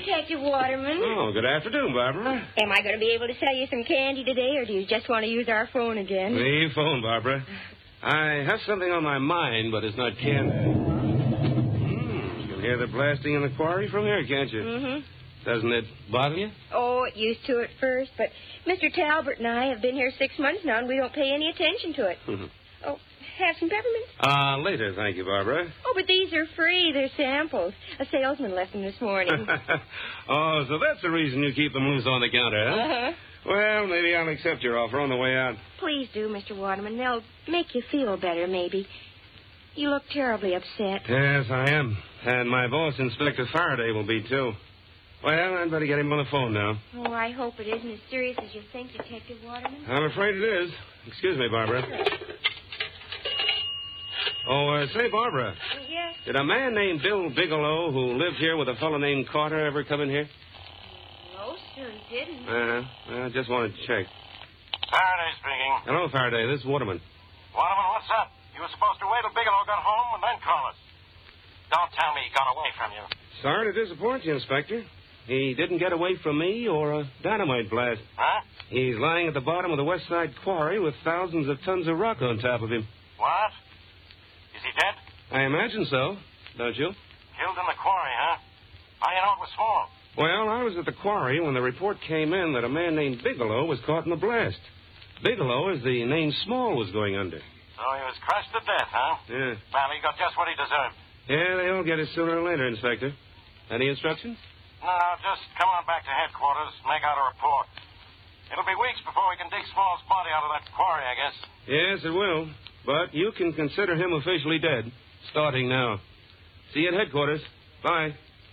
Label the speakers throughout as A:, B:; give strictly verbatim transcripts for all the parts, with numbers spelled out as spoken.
A: Detective Waterman.
B: Oh, good afternoon, Barbara.
A: Am I going to be able to sell you some candy today, or do you just want to use our phone again?
B: The phone, Barbara. I have something on my mind, but it's not candy. Mm, you can hear the blasting in the quarry from here, can't you?
A: Mm-hmm.
B: Doesn't it bother you?
A: Oh, it used to at first, but Mister Talbert and I have been here six months now, and we don't pay any attention to it. Oh, have some peppermints?
B: Uh, later, thank you, Barbara.
A: Oh, but these are free. They're samples. A salesman left them this morning.
B: Oh, so that's the reason you keep them loose on the counter, huh?
A: Uh-huh.
B: Well, maybe I'll accept your offer on the way out.
A: Please do, Mister Waterman. They'll make you feel better, maybe. You look terribly upset.
B: Yes, I am. And my boss, Inspector Faraday, will be, too. Well, I'd better get him on the phone now.
A: Oh, I hope it isn't as serious as you think, Detective Waterman.
B: I'm afraid it is. Excuse me, Barbara. Oh, uh, say, Barbara.
A: Yes?
B: Did a man named Bill Bigelow, who lived here with a fellow named Carter, ever come in here?
A: No, sir, he didn't.
B: Uh-huh. I just wanted to check.
C: Faraday speaking.
B: Hello, Faraday. This is Waterman.
C: Waterman, what's up? You were supposed to wait till Bigelow got home and then call us. Don't tell me he got away from you.
B: Sorry to disappoint you, Inspector. He didn't get away from me or a dynamite blast.
C: Huh?
B: He's lying at the bottom of the West Side Quarry with thousands of tons of rock on top of him.
C: What? Is he dead?
B: I imagine so, don't you?
C: Killed in the quarry, huh? How you know it was small?
B: Well, I was at the quarry when the report came in that a man named Bigelow was caught in the blast. Bigelow is the name Small was going under.
C: So he was crushed to death, huh?
B: Yeah.
C: Well, he got just what he deserved.
B: Yeah, they all get it sooner or later, Inspector. Any instructions?
C: No, just come on back to headquarters, make out a report. It'll be weeks before we can dig Small's body out of that quarry, I guess.
B: Yes, it will. But you can consider him officially dead, starting now. See you at headquarters. Bye.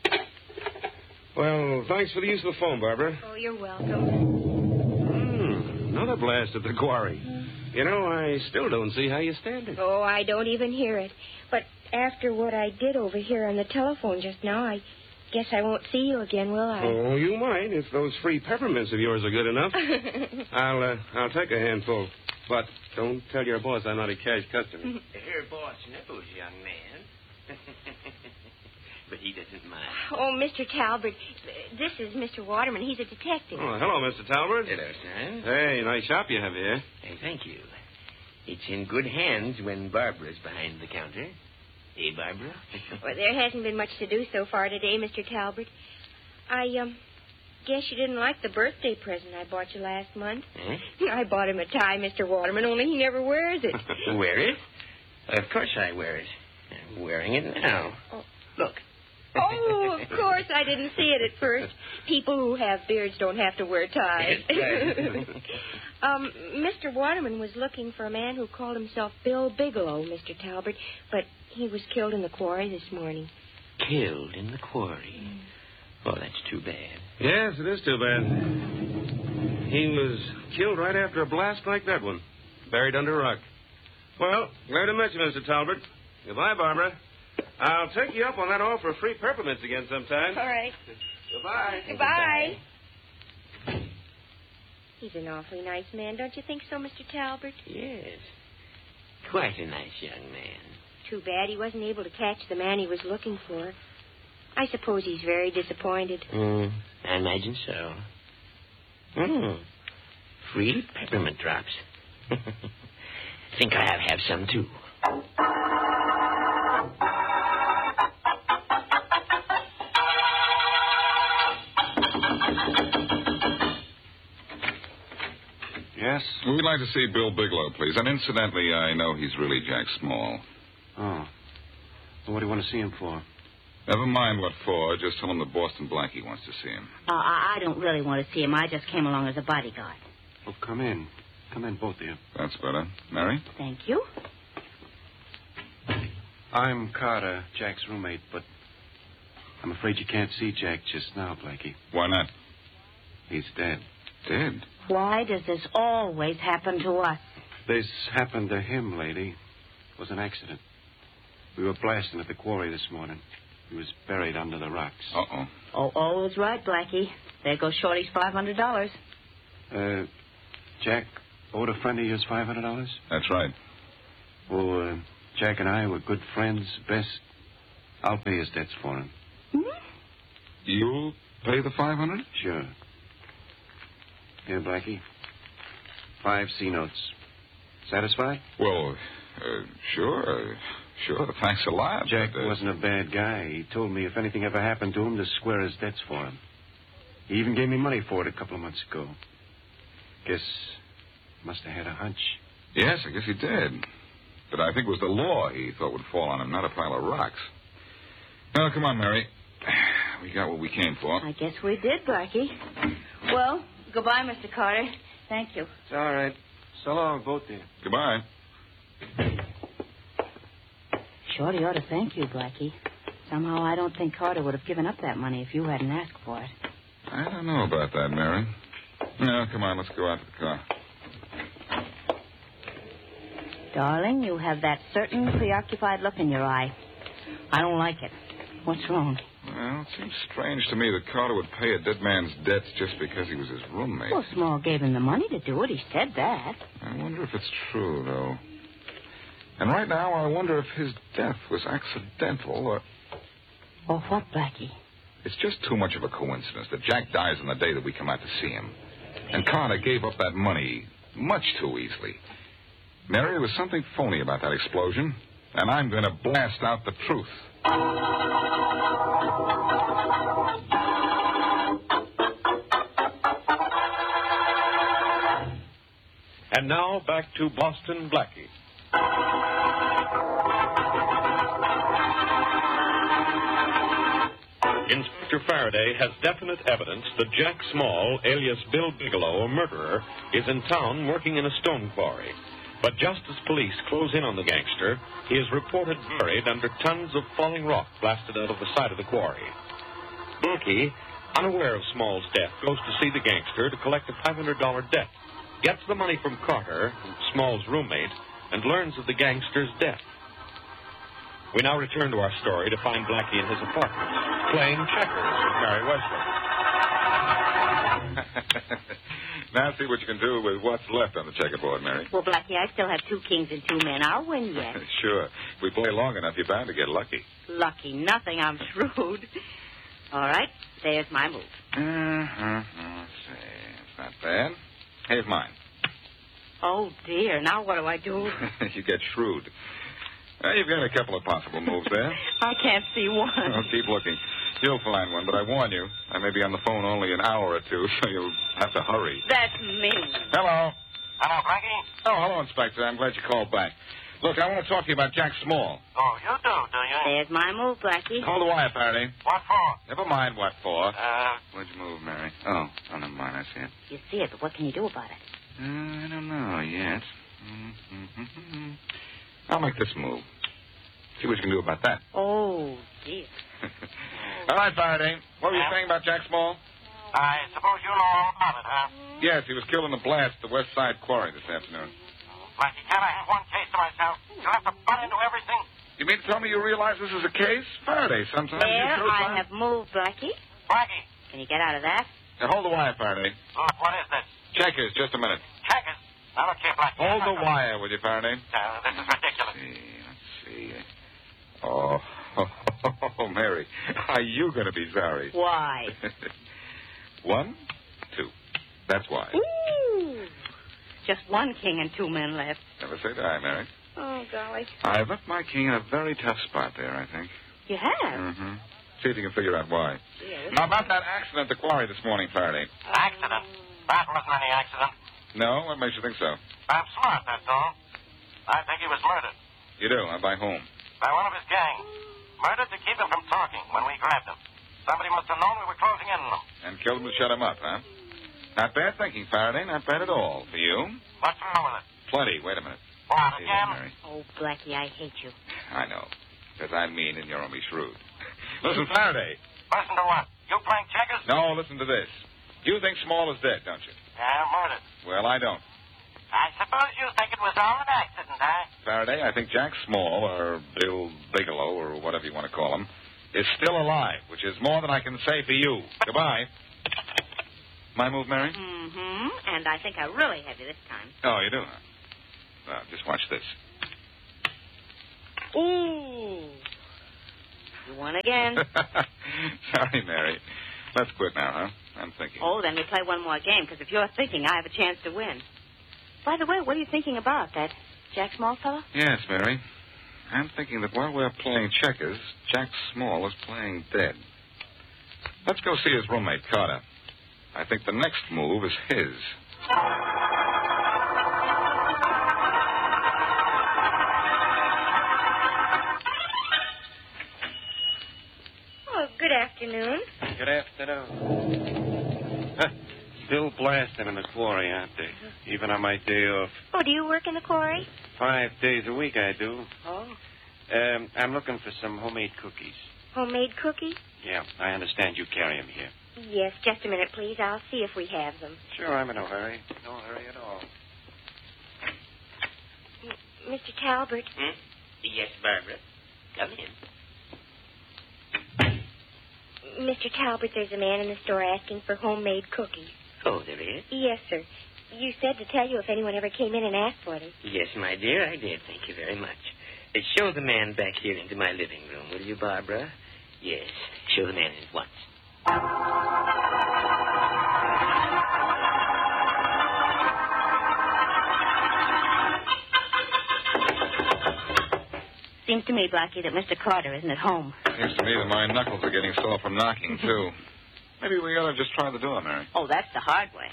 B: Well, thanks for the use of the phone, Barbara.
A: Oh, you're welcome.
B: Hmm, another blast at the quarry. You know, I still don't see how you stand it.
A: Oh, I don't even hear it. But after what I did over here on the telephone just now, I guess I won't see you again, will I?
B: Oh, you might, if those free peppermints of yours are good enough. I'll, uh, I'll take a handful. But don't tell your boss I'm not a cash customer.
D: Her boss knows, young man. But he doesn't mind.
A: Oh, Mister Talbert, this is Mister Waterman. He's a detective.
B: Oh, hello, Mister Talbert.
D: Hello, son.
B: Hey, nice shop you have here.
D: Hey, thank you. It's in good hands when Barbara's behind the counter. Hey, Barbara?
A: Well, there hasn't been much to do so far today, Mister Talbert. I, um, guess you didn't like the birthday present I bought you last month.
D: Huh?
A: I bought him a tie, Mister Waterman, only he never wears it.
D: Wear it? Of course I wear it. I'm wearing it now.
A: Oh.
D: Look.
A: Oh, of course, I didn't see it at first. People who have beards don't have to wear ties. um, Mister Waterman was looking for a man who called himself Bill Bigelow, Mister Talbert, but he was killed in the quarry this morning.
D: Killed in the quarry? Mm. Oh, that's too bad.
B: Yes, it is too bad. He was killed right after a blast like that one, buried under rock. Well, glad to meet you, Mister Talbot. Goodbye, Barbara. I'll take you up on that offer of free peppermints again sometime.
A: All right.
B: Goodbye.
A: Goodbye. He's an awfully nice man, don't you think so, Mister Talbot?
D: Yes. Quite a nice young man.
A: Too bad he wasn't able to catch the man he was looking for. I suppose he's very disappointed.
D: Mm, I imagine so. Mm. Free peppermint drops. Think I'll have, have some, too.
E: Yes?
F: We'd like to see Bill Bigelow, please. And incidentally, I know he's really Jack Small.
E: Oh. Well, what do you want to see him for?
F: Never mind what for. Just tell him that Boston Blackie wants to see him.
G: Uh, I I don't really want to see him. I just came along as a bodyguard.
E: Oh, come in. Come in, both of you.
F: That's better. Mary?
G: Thank you.
E: I'm Carter, Jack's roommate, but I'm afraid you can't see Jack just now, Blackie.
F: Why not?
E: He's dead.
F: Dead?
G: Why does this always happen to us?
E: This happened to him, lady. It was an accident. We were blasting at the quarry this morning. He was buried under the rocks.
F: Uh-oh.
G: Oh, all's right, Blackie. There goes Shorty's five hundred dollars.
E: Uh, Jack owed a friend of yours five hundred dollars?
F: That's right.
E: Well, uh, Jack and I were good friends. Best, I'll pay his debts for him.
G: Hmm?
F: You'll pay the five hundred?
E: Sure. Here, Blackie. Five C notes. Satisfied?
F: Well, uh, sure. Uh, sure. Thanks a lot.
E: Jack
F: but, uh,
E: wasn't a bad guy. He told me if anything ever happened to him, to square his debts for him. He even gave me money for it a couple of months ago. Guess must have had a hunch.
F: Yes, I guess he did. But I think it was the law he thought would fall on him, not a pile of rocks. Well, come on, Mary. We got what we came for.
G: I guess we did, Blackie. Well, goodbye, Mister Carter. Thank you.
E: It's all right. So long, both of you.
F: Goodbye.
G: Shorty ought to thank you, Blackie. Somehow I don't think Carter would have given up that money if you hadn't asked for it.
F: I don't know about that, Mary. No, come on, let's go out to the car.
G: Darling, you have that certain preoccupied look in your eye. I don't like it. What's wrong?
F: Well, it seems strange to me that Carter would pay a dead man's debts just because he was his roommate.
G: Well, Small gave him the money to do it. He said that.
F: I wonder if it's true, though. And right now, I wonder if his death was accidental or...
G: Or what, Blackie?
F: It's just too much of a coincidence that Jack dies on the day that we come out to see him. And Carter gave up that money much too easily. Mary, there was something phony about that explosion, and I'm going to blast out the truth.
H: And now back to Boston Blackie. Inspector Faraday has definite evidence that Jack Small, alias Bill Bigelow, a murderer, is in town working in a stone quarry. But just as police close in on the gangster, he is reported buried under tons of falling rock blasted out of the side of the quarry. Blackie, unaware of Small's death, goes to see the gangster to collect a five hundred dollars debt, gets the money from Carter, Small's roommate, and learns of the gangster's death. We now return to our story to find Blackie in his apartment, playing checkers with Mary Wesley.
F: Now see what you can do with what's left on the checkerboard, Mary.
G: Well, Blackie, I still have two kings and two men. I'll win yet.
F: Sure. If we play long enough, you're bound to get lucky.
G: Lucky nothing. I'm shrewd. All right. There's my move.
F: Uh-huh. Let's see. It's not bad. Here's mine.
G: Oh, dear. Now what do I do?
F: You get shrewd. Well, you've got a couple of possible moves there.
G: I can't see one.
F: Well, keep looking. You'll find one, but I warn you, I may be on the phone only an hour or two, so you'll have to hurry.
G: That's mean.
F: Hello.
C: Hello, Blackie?
F: Oh, hello, Inspector. I'm glad you called back. Look, I want to talk to you about Jack Small.
C: Oh, you do, do you?
G: There's my move, Blackie.
F: Hold the wire, Faraday.
C: What for?
F: Never mind what for.
C: Uh,
F: Where'd you move, Mary? Oh, oh, never mind. I see it.
G: You see it, but what can you do about it?
F: Uh, I don't know yet. Mm-hmm. I'll make this move. See what you can do about that.
G: Oh, dear.
F: All right, Faraday. What were you
C: Yeah?
F: saying about Jack Small?
C: I suppose you know all about it, huh?
F: Yes, he was killed in the blast at the West Side Quarry this afternoon.
C: Blackie, can't I have one case to myself? You'll have to butt into everything.
F: You mean to tell me you realize this is a case? Faraday, sometimes you
G: There,
F: show
G: I
F: signs-
G: have moved, Blackie.
C: Blackie,
G: Can you get out of that?
F: Now, hold the wire, Faraday.
C: look, what is this?
F: Checkers, just a minute.
C: Checkers? Now, look here, Blackie.
F: Hold
C: I'm
F: the
C: not gonna-
F: wire, will you, Faraday?
C: Uh, this is ridiculous.
F: Let's see, let's see. Oh, oh, Mary, are you going to be sorry?
G: Why?
F: One, two. That's why.
G: Ooh. Just one king and two men left.
F: Never say die, Mary.
G: Oh, golly.
F: I've left my king in a very tough spot there, I think.
G: You have?
F: Mm-hmm. See if you can figure out why.
G: Yes.
F: Now, about that accident at the quarry this morning, Faraday.
C: An accident? That wasn't any accident.
F: No? What makes you think so?
C: I'm smart, that's all. I think he was murdered
F: You do? Uh, by whom?
C: by one of his gang. Murdered to keep him from talking when we grabbed him. Somebody must have known we were closing in on him.
F: And killed him to shut him up, huh? Not bad thinking, Faraday. Not bad at all. For you?
C: What's wrong with it?
F: Plenty. Wait a minute.
C: What,
F: Easy,
C: again?
F: Mary.
G: Oh, Blackie, I hate you.
F: I know. Because I'm mean and you're only shrewd. Listen, Faraday.
C: Listen to what? You playing checkers?
F: No, listen to this. You think Small is dead, don't you?
C: Yeah, murdered.
F: Well, I don't.
C: I suppose you think it was all an accident, huh?
F: Faraday, I think Jack Small, or Bill Bigelow, or whatever you want to call him, is still alive, which is more than I can say for you. Goodbye. My move, Mary?
G: Mm-hmm. And I think I really have you this time.
F: Oh, you do, huh? Well, just watch this.
G: Ooh. You won again.
F: Sorry, Mary. Let's quit now, huh? I'm thinking.
G: Oh, then we play one more game, because if you're thinking, I have a chance to win. By the way, what are you thinking about, that Jack Small fellow?
F: Yes, Mary. I'm thinking that while we're playing checkers, Jack Small is playing dead. Let's go see his roommate, Carter. I think the next move is his.
A: Oh, good afternoon.
E: Good afternoon. Huh. Still blasting in the quarry, aren't they? Even on my day off.
A: Oh, do you work in the quarry?
E: Five days a week I do.
A: Oh.
E: Um, I'm looking for some homemade cookies.
A: Homemade cookies?
E: Yeah, I understand you carry them here.
A: Yes, just a minute, please. I'll see if we have them.
E: Sure, I'm in no hurry. No hurry at all.
A: M- Mister Talbert.
D: Hmm? Yes, Barbara. Come in.
A: Mister Talbert, there's a man in the store asking for homemade cookies.
D: Oh, there is?
A: Yes, sir. You said to tell you if anyone ever came in and asked for them.
D: Yes, my dear, I did. Thank you very much. Uh, show the man back here into my living room, will you, Barbara? Yes, show the man in at once.
G: Seems to me, Blackie, that Mister Carter isn't at home.
F: Seems to me that my knuckles are getting sore from knocking, too. Maybe we ought to just try the door, Mary.
G: Oh, that's the hard way.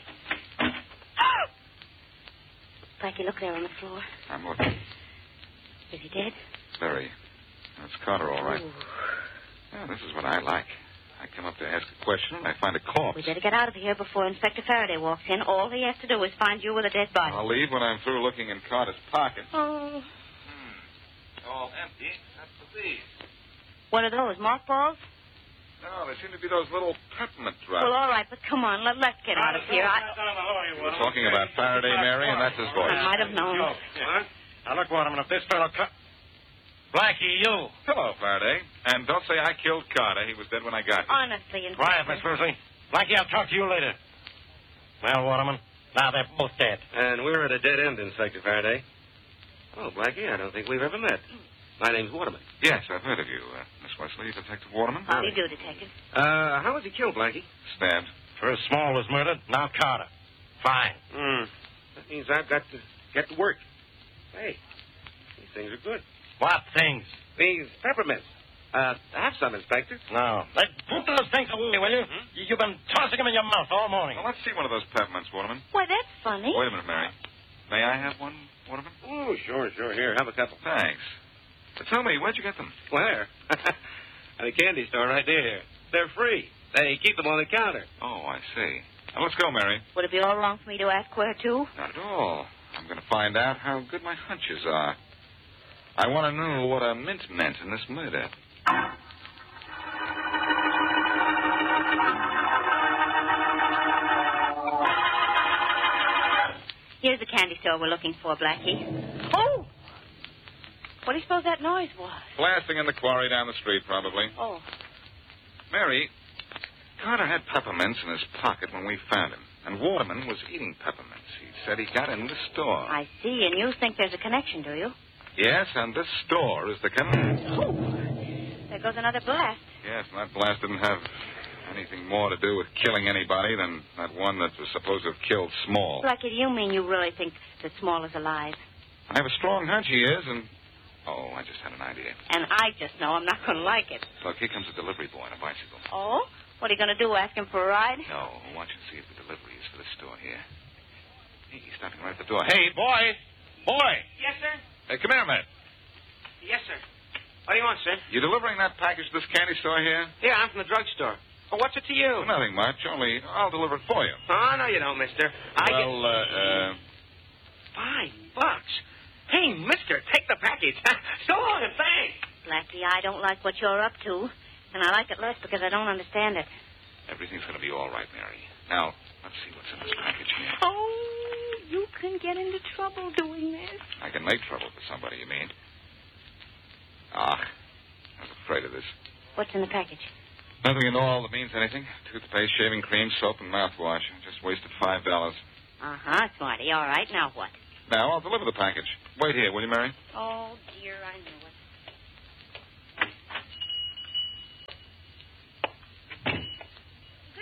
G: Blackie, look there on the floor.
F: I'm looking.
G: Is he dead?
F: Very. That's Carter, all right.
G: Ooh.
F: Yeah, this is what I like. I come up to ask a question, and I find a corpse.
G: We better get out of here before Inspector Faraday walks in. All he has to do is find you with a dead body.
F: I'll leave when I'm through looking in Carter's pocket.
A: Oh.
F: Hmm. All empty, except for these.
G: What are those, mothballs?
F: No, they seem to be those little peppermint drops.
G: Well, all right, but come on, let, let's get out of here. I...
F: We're talking about Faraday, Mary, and that's his voice.
G: I might have known.
C: What? Now, look, Waterman, if this fellow... Cut... Blackie, you.
F: Hello, Faraday. And don't say I killed Carter. He was dead when I got here.
G: Honestly, Inspector.
C: Quiet, Miss Rusley. Blackie, I'll talk to you later. Well, Waterman, now they're both dead.
B: And we're at a dead end, Inspector Faraday. Oh, Blackie, I don't think we've ever met. My name's Waterman.
F: Yes, I've heard of you, uh, Miss Wesley, Detective Waterman.
G: How do you do, Detective?
B: Uh, how was he killed, Blackie?
F: Stabbed.
C: First Small was murdered, now Carter. Fine.
B: Hmm. That means I've got to get to work. Hey, these things are good.
C: What things?
B: These peppermints. Uh, have some, Inspector.
C: No. Let, put those things away, will you?
B: Hmm?
C: You've been tossing them in your mouth all morning.
F: Well, let's see one of those peppermints, Waterman.
G: Why, that's funny.
F: Wait a minute, Mary. May I have one, Waterman?
B: Oh, sure, sure. Here, have a couple.
F: Thanks. But tell me, where'd you get them?
B: Where? At a candy store right there. They're free. They keep them on the counter.
F: Oh, I see. Now, let's go, Mary.
G: Would it be all wrong for me to ask where to?
F: Not at all. I'm going to find out how good my hunches are. I want to know what a mint meant in this murder.
G: Here's the candy store we're looking for, Blackie. Oh! What do you suppose that noise was?
F: Blasting in the quarry down the street, probably.
G: Oh.
F: Mary, Carter had peppermints in his pocket when we found him, and Waterman was eating peppermints. He said he got in the store.
G: I see, and you think there's a connection, do you?
F: Yes, and this store is the connection.
G: Oh, there goes another blast.
F: Yes, and that blast didn't have anything more to do with killing anybody than that one that was supposed to have killed Small.
G: Blackie, do you mean you really think that Small is alive?
F: I have a strong hunch he is, and... Oh, I just had an idea.
G: And I just know I'm not going to like it.
F: Look, here comes a delivery boy on a bicycle.
G: Oh? What are you going to do, ask him for a ride?
F: No, watch and see if the delivery is for the store here. Hey, he's stopping right at the door.
C: Hey, boy! Boy!
I: Yes, sir?
F: Hey, come here a minute.
I: Yes, sir. What do you want, sir?
F: You delivering that package to this candy store here?
I: Yeah, I'm from the drugstore. Well, what's it to you?
F: Well, nothing much, only I'll deliver it for you.
I: Oh, no, you don't, mister. I
F: well,
I: get...
F: uh, uh...
I: Five bucks. Hey, mister, take the package. So long and thanks.
G: Blackie, I don't like what you're up to, and I like it less because I don't understand it.
F: Everything's going to be all right, Mary. Now, let's see what's in this package here.
G: Oh, you can get into trouble doing this.
F: I can make trouble for somebody, you mean? Ah, I was afraid of this.
G: What's in the package?
F: Nothing at all that means anything. Toothpaste, shaving cream, soap, and mouthwash. I just wasted five dollars.
G: Uh-huh, Smarty. All right, now what?
F: Now, I'll deliver the package. Wait here, will you, Mary?
G: Oh, dear, I knew it.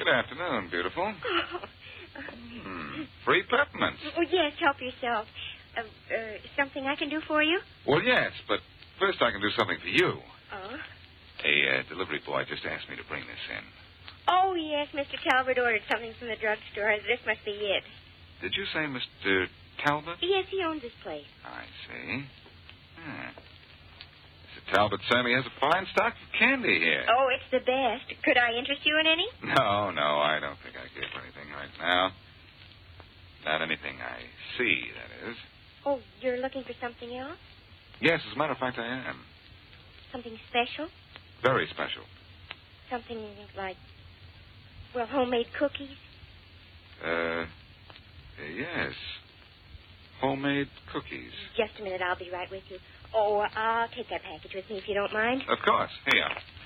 F: Good afternoon, beautiful. Hmm. Free peppermints.
A: Oh, yes, help yourself. Uh, uh, something I can do for you?
F: Well, yes, but first I can do something for you.
A: Oh?
F: A uh, delivery boy just asked me to bring this in.
A: Oh, yes, Mister Talbot ordered something from the drugstore. This must be it.
F: Did you say Mister Talbot?
A: Yes, he owns this place.
F: I see. Hmm. Mister Talbot certainly has a fine stock of candy here.
A: Oh, it's the best. Could I interest you in any?
F: No, no, I don't think I care for anything right now. Not anything I see, that is.
A: Oh, you're looking for something else?
F: Yes, as a matter of fact, I am.
A: Something special?
F: Very special.
A: Something like, well, homemade cookies?
F: Uh, yes. Homemade cookies.
A: Just a minute, I'll be right with you. Oh, I'll take that package with me if you don't mind.
F: Of course. Here.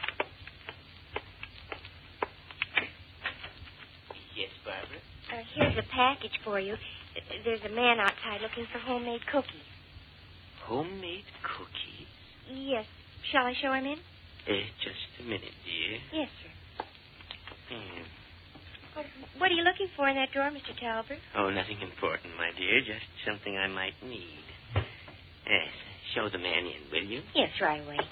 D: Yes, Barbara?
A: Uh, here's a package for you. There's a man outside looking for homemade cookies.
D: Homemade cookies?
A: Yes. Shall I show him in?
D: Uh, just a minute, dear.
A: Yes, sir.
D: Hmm.
A: Oh, what are you looking for in that drawer, Mister Talbot?
D: Oh, nothing important, my dear. Just something I might need. Yes. Show the man in, will you?
A: Yes, right away.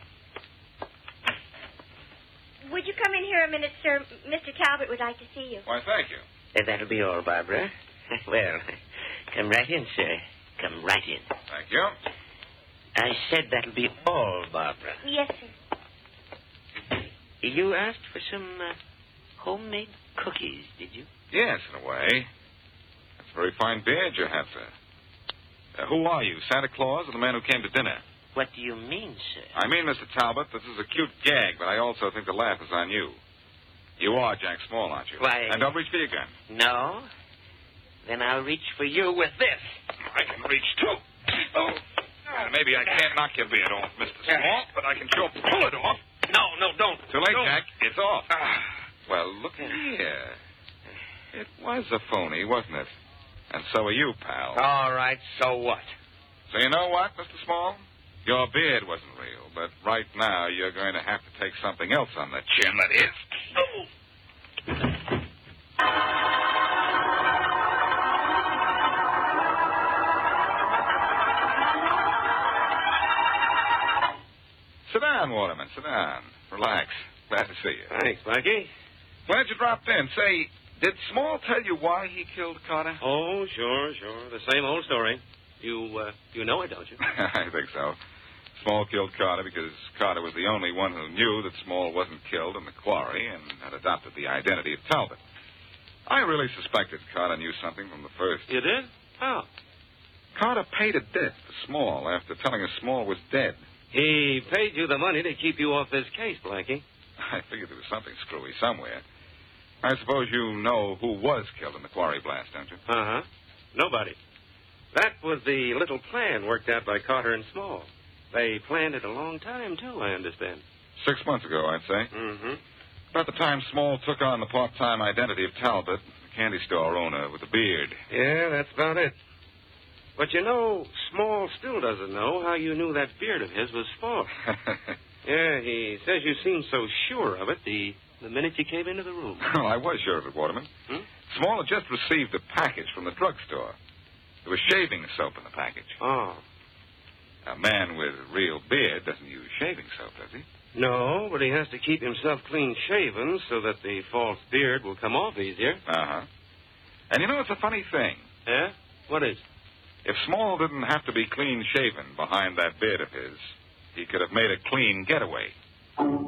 A: Would you come in here a minute, sir? Mister Talbot would like to see you.
F: Why, thank you.
D: Uh, that'll be all, Barbara. Well, come right in, sir. Come right in.
F: Thank you.
D: I said that'll be all, Barbara.
A: Yes, sir.
D: You asked for some uh, homemade cookies, did you?
F: Yes, in a way. That's a very fine beard you have, sir. Uh, who are you, Santa Claus or the man who came to dinner?
D: What do you mean, sir?
F: I mean, Mister Talbot, this is a cute gag, but I also think the laugh is on you. You are Jack Small, aren't you?
D: Why...
F: And don't reach for your gun.
D: No? Then I'll reach for you with this.
F: I can reach, too. Oh. And maybe I can't knock your beard off, Mister Small, but I can sure pull it off.
H: No, no, don't.
F: Too late,
H: don't.
F: Jack. It's off. Well, look here. It was a phony, wasn't it? And so are you, pal.
H: All right, so what?
F: So you know what, Mister Small? Your beard wasn't real, but right now you're going to have to take something else on the chin that is. Oh. Sit down, Waterman. Sit down. Relax. Glad to see you.
B: Thanks, Blackie.
F: Glad you dropped in. Say, did Small tell you why he killed Carter?
B: Oh, sure, sure. The same old story. You, uh, you know it, don't you?
F: I think so. Small killed Carter because Carter was the only one who knew that Small wasn't killed in the quarry and had adopted the identity of Talbot. I really suspected Carter knew something from the first.
B: You did? How?
F: Carter paid a debt to Small after telling us Small was dead.
B: He paid you the money to keep you off this case, Blackie.
F: I figured there was something screwy somewhere. I suppose you know who was killed in the quarry blast, don't you?
B: Uh-huh. Nobody. That was the little plan worked out by Carter and Small. They planned it a long time, too, I understand.
F: Six months ago, I'd say.
B: Mm-hmm.
F: About the time Small took on the part-time identity of Talbot, the candy store owner with the beard.
B: Yeah, that's about it. But you know, Small still doesn't know how you knew that beard of his was false. Yeah, he says you seemed so sure of it the, the minute you came into the room.
F: Well, I was sure of it, Waterman.
B: Hmm?
F: Small had just received a package from the drugstore. There was shaving soap in the package.
B: Oh.
F: A man with a real beard doesn't use shaving soap, does he?
B: No, but he has to keep himself clean-shaven so that the false beard will come off easier.
F: Uh-huh. And you know, it's a funny thing.
B: Yeah? What is?
F: If Small didn't have to be clean-shaven behind that beard of his, he could have made a clean getaway.